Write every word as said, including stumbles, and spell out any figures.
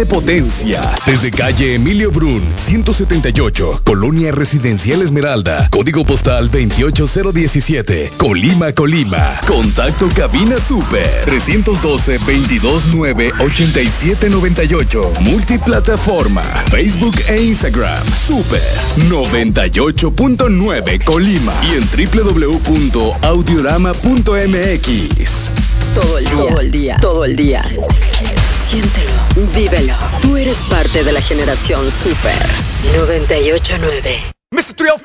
de potencia. Desde calle Emilio Brun, ciento setenta y ocho, Colonia Residencial Esmeralda, código postal veintiocho cero diecisiete, Colima, Colima. Contacto cabina super trescientos doce, veintidós nueve, ochenta y siete noventa y ocho. Multiplataforma, Facebook e Instagram. Super noventa y ocho punto nueve Colima y en doble u doble u doble u punto audiorama punto m x. Todo el día, todo el día, todo el día. Siéntelo, vívelo. Tú eres parte de la generación Super noventa y ocho punto nueve. mister three oh